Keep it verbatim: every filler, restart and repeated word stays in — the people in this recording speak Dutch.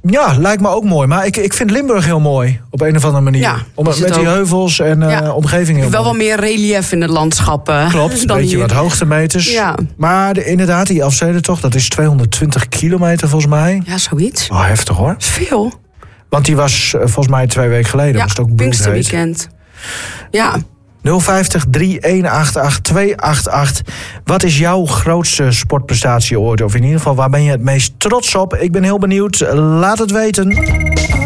Ja, lijkt me ook mooi. Maar ik, ik vind Limburg heel mooi. Op een of andere manier. Ja, Om, met die ook. heuvels en uh, Ja. omgeving heel Wel mooi. wat meer relief in het landschap. Uh, Klopt, een dan beetje hier. wat hoogtemeters. Ja. Maar de, inderdaad, die Elfstedentocht, dat is tweehonderdtwintig kilometer volgens mij. Ja, zoiets. Oh, heftig hoor. Dat is veel. Want die was uh, volgens mij twee weken geleden. Ja, was het ook bloedheet. Pinksterweekend. Ja. nul vijftig, drie een acht acht, twee acht acht. Wat is jouw grootste sportprestatie ooit? Of in ieder geval, waar ben je het meest trots op? Ik ben heel benieuwd. Laat het weten.